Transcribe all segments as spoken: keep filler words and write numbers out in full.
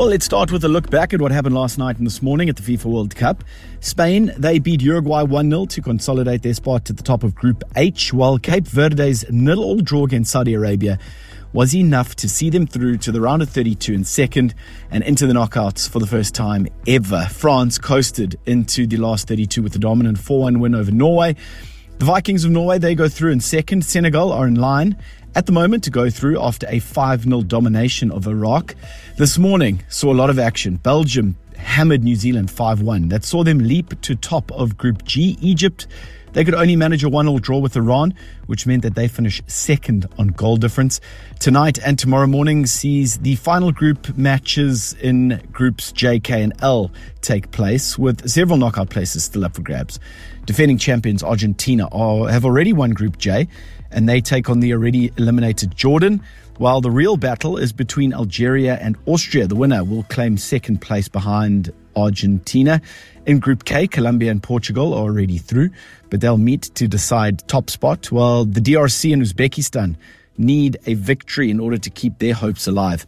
Well, let's start with a look back at what happened last night and this morning at the FIFA World Cup. Spain, they beat Uruguay one nil to consolidate their spot at the top of Group H, while Cape Verde's nil-all draw against Saudi Arabia was enough to see them through to the round of thirty-two in second and into the knockouts for the first time ever. France coasted into the last thirty-two with a dominant four one win over Norway. The Vikings of Norway, they go through in second. Senegal are in line at the moment to go through after a five nil domination of Iraq. This morning saw a lot of action. Belgium hammered New Zealand five one. That saw them leap to top of Group G. Egypt, they could only manage a one nil draw with Iran, which meant that they finish second on goal difference. Tonight and tomorrow morning sees the final group matches in Groups J, K and L take place, with several knockout places still up for grabs. Defending champions Argentina are, have already won Group J, and they take on the already eliminated Jordan, while the real battle is between Algeria and Austria. The winner will claim second place behind Argentina. In Group K, Colombia and Portugal are already through, but they'll meet to decide top spot, while the D R C and Uzbekistan need a victory in order to keep their hopes alive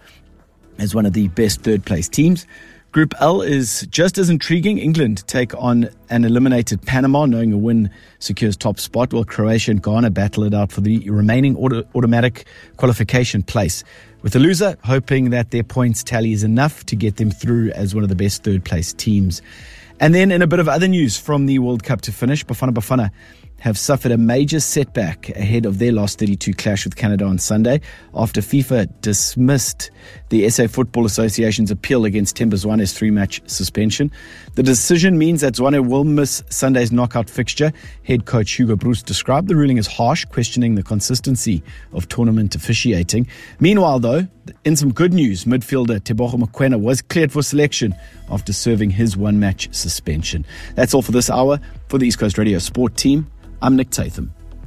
as one of the best third-place teams. Group L is just as intriguing. England take on an eliminated Panama, knowing a win secures top spot, while Croatia and Ghana battle it out for the remaining auto- automatic qualification place, with the loser hoping that their points tally is enough to get them through as one of the best third-place teams. And then in a bit of other news from the World Cup to finish, Bafana Bafana have suffered a major setback ahead of their last thirty-two clash with Canada on Sunday after FIFA dismissed the S A Football Association's appeal against Themba Zwane's three-match suspension. The decision means that Zwane will miss Sunday's knockout fixture. Head coach Hugo Broos described the ruling as harsh, questioning the consistency of tournament officiating. Meanwhile, though, in some good news, midfielder Tebogo Mokoena was cleared for selection after serving his one-match suspension. That's all for this hour. For the East Coast Radio Sport team, I'm Nick Tatham.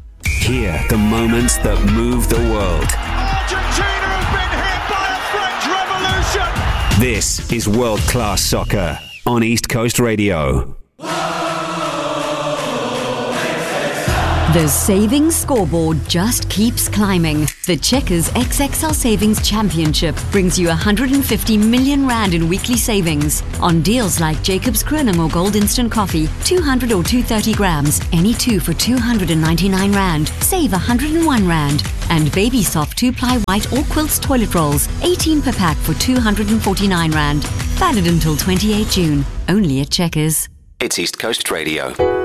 Hear the moments that move the world. Argentina has been hit by a French Revolution. This is World Class Soccer on East Coast Radio. The savings scoreboard just keeps climbing. The Checkers X X L Savings Championship brings you one hundred fifty million rand in weekly savings on deals like Jacob's Kroning or Gold Instant Coffee, two hundred or two hundred thirty grams, any two for two hundred ninety-nine rand, save one hundred one rand. And Baby Soft two-ply white or quilts toilet rolls, eighteen per pack for two hundred forty-nine rand. Valid until twenty-eighth of June, only at Checkers. It's East Coast Radio.